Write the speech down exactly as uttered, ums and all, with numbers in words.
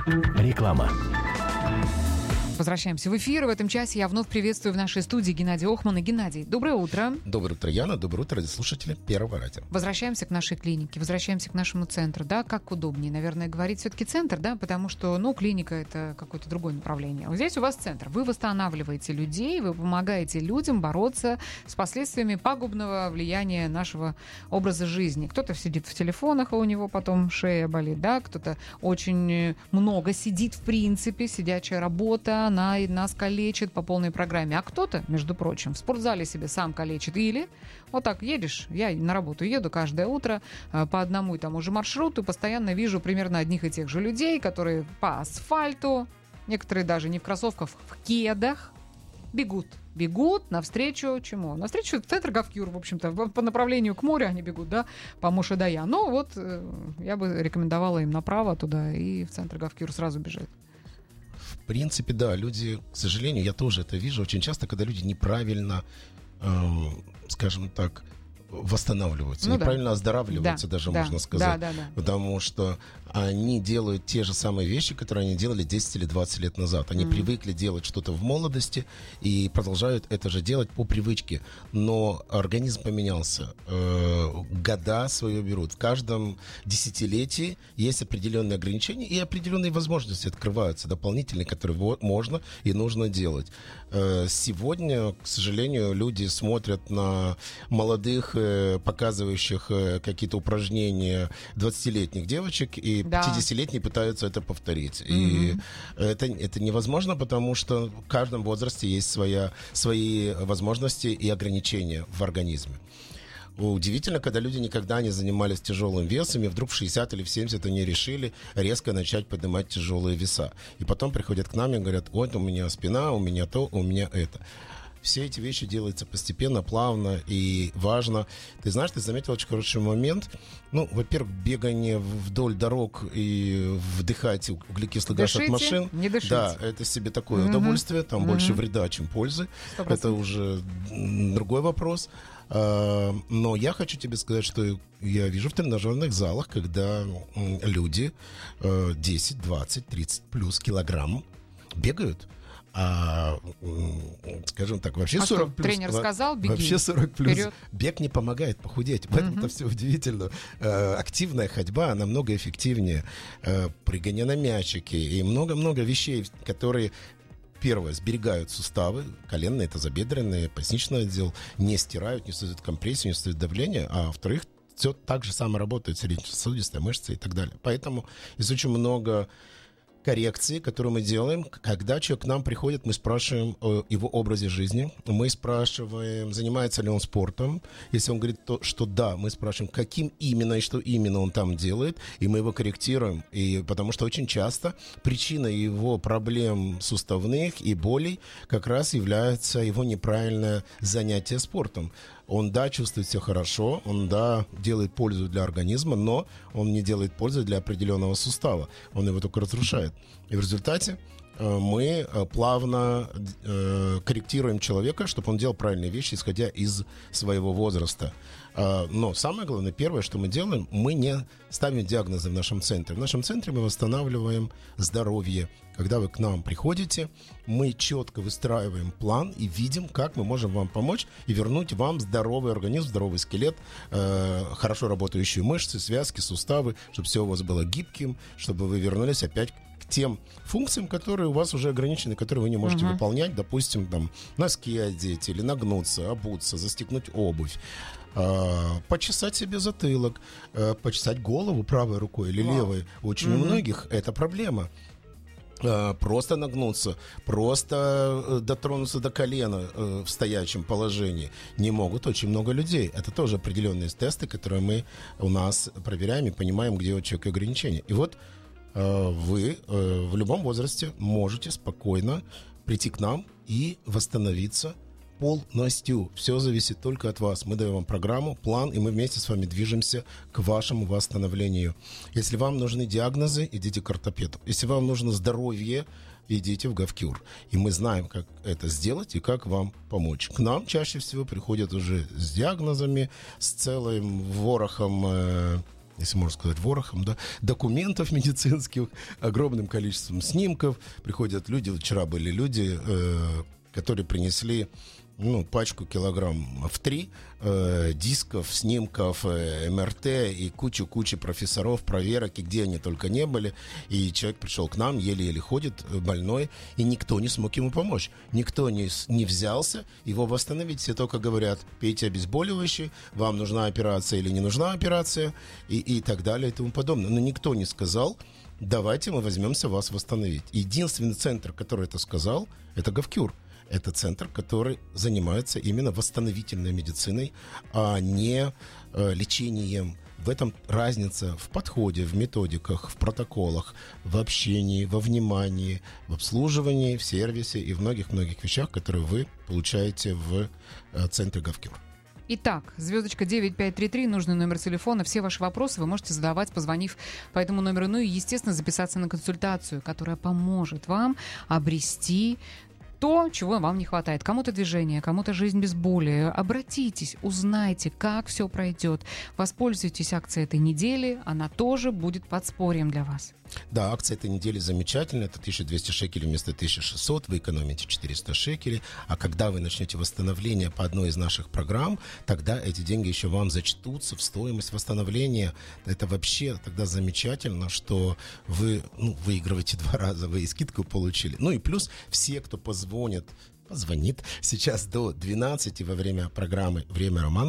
Реклама. Возвращаемся в эфир. В этом часе я вновь приветствую в нашей студии Геннадия Охмана. Геннадий, доброе утро. Доброе утро, Яна. Доброе утро, радиослушатели Первого радио. Возвращаемся к нашей клинике, возвращаемся к нашему центру. Да, как удобнее, наверное, говорить все-таки центр, да, потому что, ну, клиника — это какое-то другое направление. Вот здесь у вас центр. Вы восстанавливаете людей, вы помогаете людям бороться с последствиями пагубного влияния нашего образа жизни. Кто-то сидит в телефонах, а у него потом шея болит, да, кто-то очень много сидит, в принципе, сидячая работа, она нас калечит по полной программе. А кто-то, между прочим, в спортзале себе сам калечит. Или вот так едешь, я на работу еду каждое утро по одному и тому же маршруту, постоянно вижу примерно одних и тех же людей, которые по асфальту, некоторые даже не в кроссовках, в кедах, бегут. Бегут навстречу чему? Навстречу в центр Гавкюр, в общем-то, по направлению к морю они бегут, да, по Мошедая. Ну вот, я бы рекомендовала им направо туда и в центр Гавкюр сразу бежать. В принципе, да, люди, к сожалению, я тоже это вижу очень часто, когда люди неправильно, э, скажем так, восстанавливаются, ну, неправильно да. оздоравливаются, да, даже да, можно сказать. Да, да, да. Потому что они делают те же самые вещи, которые они делали десять или двадцать лет назад. Они mm-hmm. привыкли делать что-то в молодости и продолжают это же делать по привычке. Но организм поменялся. Э, года свое берут. В каждом десятилетии есть определенные ограничения и определенные возможности открываются, дополнительные, которые вот можно и нужно делать. Э, сегодня, к сожалению, люди смотрят на молодых, показывающих какие-то упражнения двадцатилетних девочек, и да. пятидесятилетние пытаются это повторить. Mm-hmm. И это, это невозможно, потому что в каждом возрасте есть своя, свои возможности и ограничения в организме. Удивительно, когда люди никогда не занимались тяжелым весом, и вдруг в шестьдесят или в семьдесят они решили резко начать поднимать тяжелые веса. И потом приходят к нам и говорят: вот у меня спина, у меня то, у меня это. Все эти вещи делаются постепенно, плавно и важно. Ты знаешь, ты заметил очень хороший момент. Ну, во-первых, бегание вдоль дорог и вдыхать углекислый газ от машин. Не дышите. Да, это себе такое угу. удовольствие. Там угу. больше вреда, чем пользы. сто процентов. Это уже другой вопрос. Но я хочу тебе сказать, что я вижу в тренажерных залах, когда люди десять, двадцать, тридцать плюс килограмм бегают. А, скажем так, вообще а сорок что, плюс... Тренер сказал, беги. Вообще сорок плюс. Вперед. Бег не помогает похудеть. В этом-то uh-huh. все удивительно. Э, активная ходьба намного эффективнее. Э, прыгание на мячике и много-много вещей, которые... Первое, сберегают суставы, коленные, тазобедренные, поясничный отдел, не стирают, не создают компрессию, не создают давление, а во-вторых, все так же само работает сердечно-сосудистая мышца и так далее. Поэтому есть очень много коррекции, которую мы делаем. Когда человек к нам приходит, мы спрашиваем о его образе жизни, мы спрашиваем, занимается ли он спортом. Если он говорит, то, что да, мы спрашиваем, каким именно и что именно он там делает, и мы его корректируем. И потому что очень часто причина его проблем суставных и болей как раз является его неправильное занятие спортом. Он, да, чувствует себя хорошо, он, да, делает пользу для организма, но он не делает пользу для определенного сустава. Он его только разрушает. И в результате э, мы э, плавно э, корректируем человека, чтобы он делал правильные вещи, исходя из своего возраста. Э, но самое главное, первое, что мы делаем, мы не ставим диагнозы в нашем центре. В нашем центре мы восстанавливаем здоровье. Когда вы к нам приходите, мы четко выстраиваем план и видим, как мы можем вам помочь и вернуть вам здоровый организм, здоровый скелет, э, хорошо работающие мышцы, связки, суставы, чтобы все у вас было гибким, чтобы вы вернулись опять к тем функциям, которые у вас уже ограничены, которые вы не можете uh-huh. выполнять. Допустим, там, носки одеть или нагнуться, обуться, застегнуть обувь. Uh, почесать себе затылок, uh, почесать голову правой рукой или wow. левой. Очень uh-huh. у многих это проблема. Uh, просто нагнуться, просто uh, дотронуться до колена uh, в стоячем положении не могут очень много людей. Это тоже определенные тесты, которые мы у нас проверяем и понимаем, где у человека ограничения. И вот uh, вы uh, в любом возрасте можете спокойно прийти к нам и восстановиться полностью. Все зависит только от вас. Мы даем вам программу, план, и мы вместе с вами движемся к вашему восстановлению. Если вам нужны диагнозы, идите к ортопеду. Если вам нужно здоровье, идите в Гавкюр. И мы знаем, как это сделать и как вам помочь. К нам чаще всего приходят уже с диагнозами, с целым ворохом э, если можно сказать, ворохом, да, документов медицинских, огромным количеством снимков. Приходят люди, вчера были люди, э, которые принесли ну, пачку килограмм в три э, дисков, снимков, э, эм эр тэ и кучу-кучу профессоров, проверок, и где они только не были. И человек пришел к нам, еле-еле ходит, больной, и никто не смог ему помочь. Никто не, не взялся его восстановить. Все только говорят, пейте обезболивающие, вам нужна операция или не нужна операция, и, и так далее, и тому подобное. Но никто не сказал, давайте мы возьмемся вас восстановить. Единственный центр, который это сказал, это Гавкюр. Это центр, который занимается именно восстановительной медициной, а не э, лечением. В этом разница в подходе, в методиках, в протоколах, в общении, во внимании, в обслуживании, в сервисе и в многих-многих вещах, которые вы получаете в э, центре Гавкюр. Итак, звездочка девять пять три три, нужный номер телефона. Все ваши вопросы вы можете задавать, позвонив по этому номеру. Ну и, естественно, записаться на консультацию, которая поможет вам обрести то, чего вам не хватает. Кому-то движение, кому-то жизнь без боли. Обратитесь, узнайте, как все пройдет. Воспользуйтесь акцией этой недели. Она тоже будет подспорьем для вас. Да, акция этой недели замечательная. Это тысяча двести шекелей вместо тысячи шестисот. Вы экономите четыреста шекелей. А когда вы начнете восстановление по одной из наших программ, тогда эти деньги еще вам зачтутся в стоимость восстановления. Это вообще тогда замечательно, что вы ну, выигрываете два раза. Вы и скидку получили. Ну и плюс все, кто позвонит, позвонит сейчас до двенадцати во время программы «Время романа»,